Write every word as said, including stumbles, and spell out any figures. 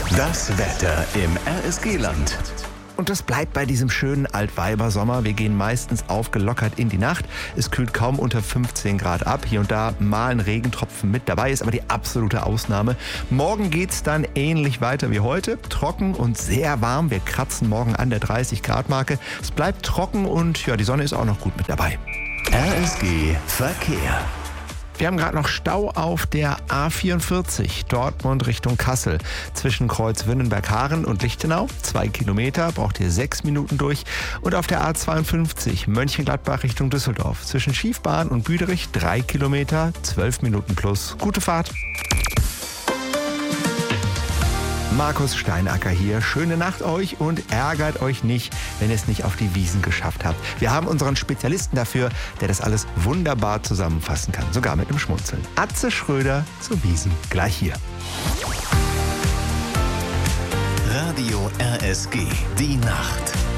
Das Wetter im R S G-Land. Und das bleibt bei diesem schönen Altweibersommer. Wir gehen meistens aufgelockert in die Nacht. Es kühlt kaum unter fünfzehn Grad ab. Hier und da mal ein Regentropfen mit dabei, ist aber die absolute Ausnahme. Morgen geht's dann ähnlich weiter wie heute. Trocken und sehr warm. Wir kratzen morgen an der dreißig Grad Marke. Es bleibt trocken und ja, die Sonne ist auch noch gut mit dabei. R S G Verkehr. Wir haben gerade noch Stau auf der A vierundvierzig, Dortmund Richtung Kassel. Zwischen Kreuz Wünnenberg-Haaren und Lichtenau, zwei Kilometer, braucht ihr sechs Minuten durch. Und auf der A zweiundfünfzig, Mönchengladbach Richtung Düsseldorf. Zwischen Schiefbahn und Büderich, drei Kilometer, zwölf Minuten plus. Gute Fahrt. Markus Steinacker hier. Schöne Nacht euch und ärgert euch nicht, wenn ihr es nicht auf die Wiesn geschafft habt. Wir haben unseren Spezialisten dafür, der das alles wunderbar zusammenfassen kann. Sogar mit einem Schmunzeln. Atze Schröder zur Wiesn. Gleich hier. Radio R S G. Die Nacht.